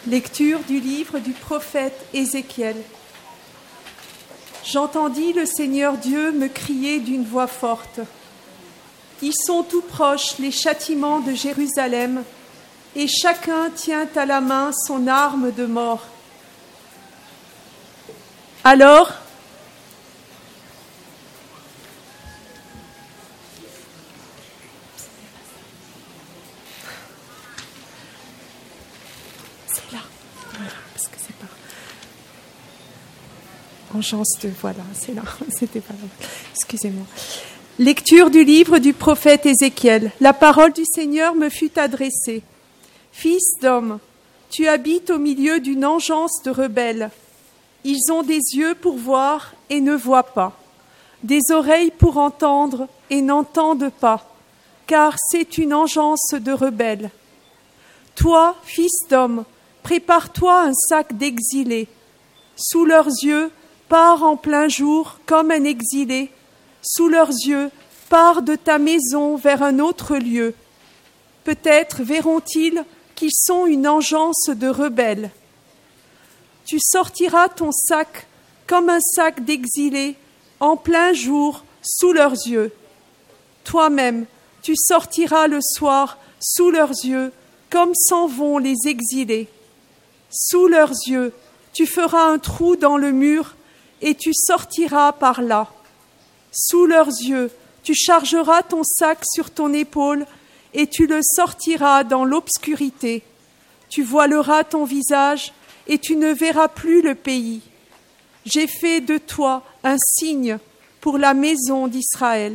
Lecture du livre du prophète Ézéchiel. J'entendis le Seigneur Dieu me crier d'une voix forte. Ils sont tout proches, les châtiments de Jérusalem, et chacun tient à la main son arme de mort. Alors, c'est là, parce que c'est pas engeance de, voilà, c'est là, c'était pas là. Excusez-moi. Lecture du livre du prophète Ézéchiel. La parole du Seigneur me fut adressée. Fils d'homme, tu habites au milieu d'une engeance de rebelles. Ils ont des yeux pour voir et ne voient pas, des oreilles pour entendre et n'entendent pas, car c'est une engeance de rebelles. Toi, fils d'homme, prépare-toi un sac d'exilés. Sous leurs yeux, pars en plein jour comme un exilé. Sous leurs yeux, pars de ta maison vers un autre lieu. Peut-être verront-ils qu'ils sont une engeance de rebelles. Tu sortiras ton sac comme un sac d'exilés, en plein jour, sous leurs yeux. Toi-même, tu sortiras le soir, sous leurs yeux, comme s'en vont les exilés. Sous leurs yeux, tu feras un trou dans le mur, et tu sortiras par là. Sous leurs yeux, tu chargeras ton sac sur ton épaule, et tu le sortiras dans l'obscurité. Tu voileras ton visage, et tu ne verras plus le pays. J'ai fait de toi un signe pour la maison d'Israël.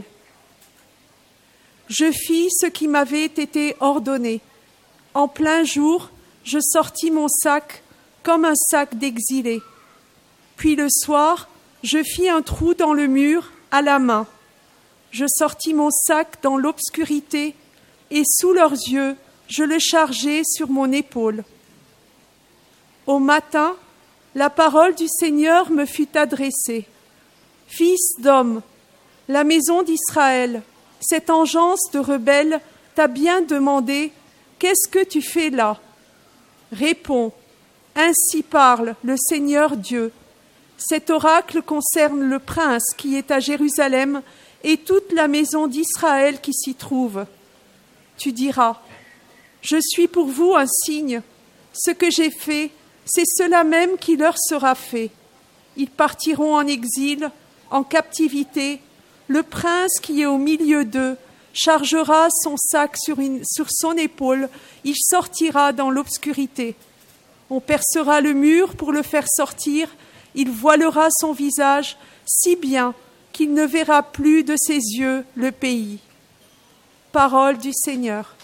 Je fis ce qui m'avait été ordonné. En plein jour, je sortis mon sac comme un sac d'exilé. Puis le soir, je fis un trou dans le mur à la main. Je sortis mon sac dans l'obscurité et sous leurs yeux, je le chargeai sur mon épaule. Au matin, la parole du Seigneur me fut adressée. Fils d'homme, la maison d'Israël, cette engeance de rebelles t'a bien demandé, qu'est-ce que tu fais là? Réponds, ainsi parle le Seigneur Dieu. Cet oracle concerne le prince qui est à Jérusalem et toute la maison d'Israël qui s'y trouve. Tu diras, je suis pour vous un signe, ce que j'ai fait, c'est cela même qui leur sera fait. Ils partiront en exil, en captivité. Le prince qui est au milieu d'eux chargera son sac sur son épaule. Il sortira dans l'obscurité. On percera le mur pour le faire sortir. Il voilera son visage si bien qu'il ne verra plus de ses yeux le pays. Parole du Seigneur.